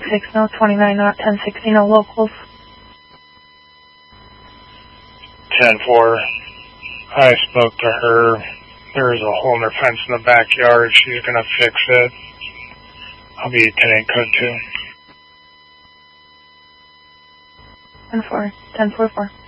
no, 29 North, 1060 no locals. 10-4. I spoke to her. There's a hole in her fence in the backyard. She's going to fix it. I'll be 10-8 code 2. 10-4, 10-4-4.